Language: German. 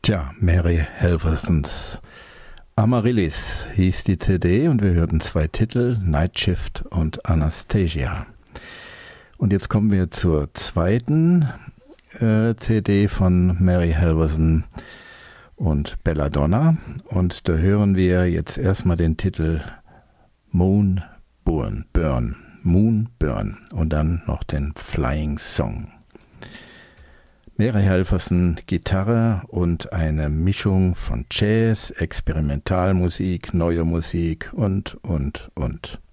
Tja, Mary Halvorsens Amaryllis hieß die CD und wir hörten zwei Titel, Night Shift und Anastasia. Und jetzt kommen wir zur zweiten CD von Mary Halvorsen und Belladonna und da hören wir jetzt erstmal den Titel Moon Burn und dann noch den Flying Song. Mary Halvorsen Gitarre und eine Mischung von Jazz, Experimentalmusik, neuer Musik und.